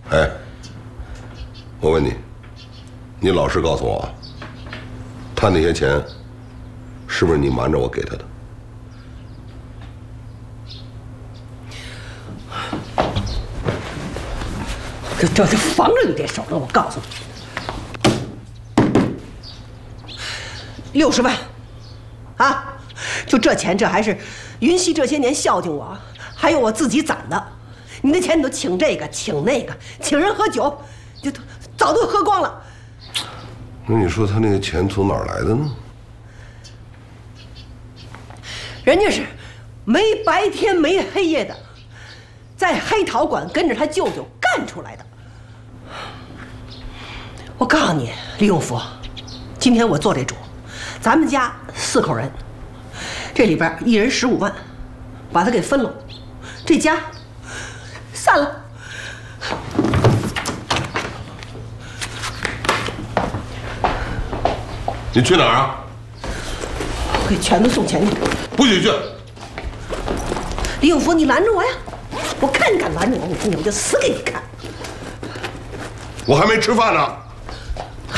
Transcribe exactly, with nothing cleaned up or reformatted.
哎，我问你，你老实告诉我，他那些钱是不是你瞒着我给他的？ 这这就防着你这手了，我告诉你，六十万，啊，就这钱，这还是云溪这些年孝敬我，还有我自己攒的。你的钱你都请这个请那个，请人喝酒，就早都喝光了。 那你说他那个钱从哪儿来的呢？ 人家是没白天没黑夜的，在黑陶馆跟着他舅舅干出来的。我告诉你，李永福，今天我做这主，咱们家四口人，这里边一人十五万，把他给分了，这家散了。 你去哪儿啊？ 我给全都送钱去。 不许去！ 李永福，你拦着我呀！我看你敢拦着我，我跟你，我就死给你看。 我还没吃饭呢。